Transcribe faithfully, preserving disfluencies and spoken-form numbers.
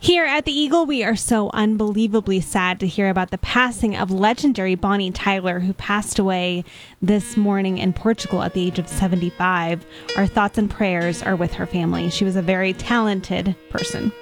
Here at the Eagle, we are so unbelievably sad to hear about the passing of legendary Bonnie Tyler, who passed away this morning in Portugal at the age of seventy-five. Our thoughts and prayers are with her family. She was a very talented person.